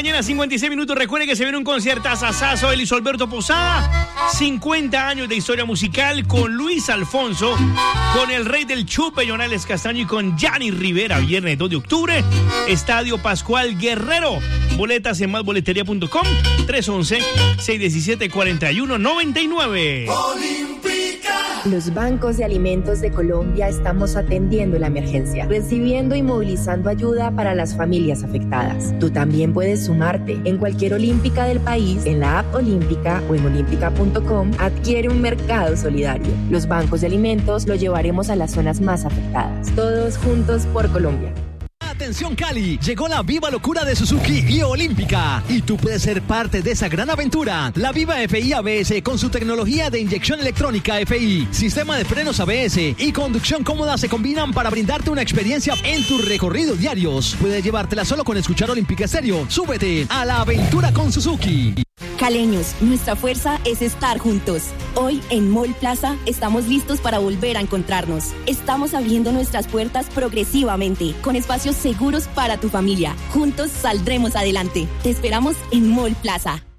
mañana, 56 minutos. Recuerde que se viene un conciertazazazo de Luis Alberto Posada. 50 años de historia musical con Luis Alfonso, con el rey del chupe, Jonales Castaño, y con Gianni Rivera. Viernes 2 de octubre, Estadio Pascual Guerrero. Boletas en másboletería.com, 311-617-4199. Los bancos de alimentos de Colombia estamos atendiendo la emergencia, recibiendo y movilizando ayuda para las familias afectadas. Tú también puedes sumarte. En cualquier olímpica del país, en la app Olímpica o en olímpica.com, adquiere un mercado solidario. Los bancos de alimentos lo llevaremos a las zonas más afectadas. Todos juntos por Colombia. Atención Cali, llegó la viva locura de Suzuki y Olímpica y tú puedes ser parte de esa gran aventura. La Viva FI ABS con su tecnología de inyección electrónica FI, sistema de frenos ABS y conducción cómoda se combinan para brindarte una experiencia en tus recorridos diarios. Puedes llevártela solo con escuchar Olímpica Estéreo. Súbete a la aventura con Suzuki. Caleños, nuestra fuerza es estar juntos. Hoy en Mall Plaza estamos listos para volver a encontrarnos. Estamos abriendo nuestras puertas progresivamente, con espacios seguros para tu familia. Juntos saldremos adelante. Te esperamos en Mall Plaza.